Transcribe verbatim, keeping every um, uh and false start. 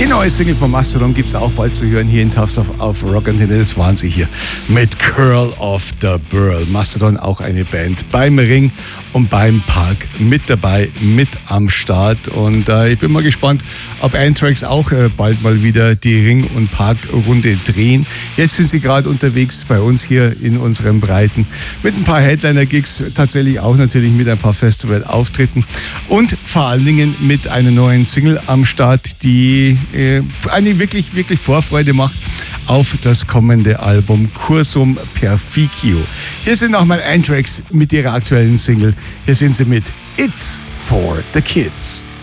neue Single von Mastodon gibt es auch bald zu hören hier in Tufts auf, auf Rockantenne. Das waren sie hier mit Curl of the Burl. Mastodon auch eine Band beim Ring und beim Park mit dabei, mit am Start. Und äh, ich bin mal gespannt, ob Anthrax auch äh, bald mal wieder die Ring- und Park-Runde drehen. Jetzt sind sie gerade unterwegs bei uns hier in unseren Breiten mit ein paar Headliner-Gigs, tatsächlich auch natürlich mit ein paar Festival-Auftritten und vor allen Dingen mit einer neuen Single am Start, die äh, eine wirklich, wirklich Vorfreude macht auf das kommende Album Cursum Perficio. Hier sind nochmal Anthrax mit ihrer aktuellen Single. Hier sind sie mit It's for the Kids.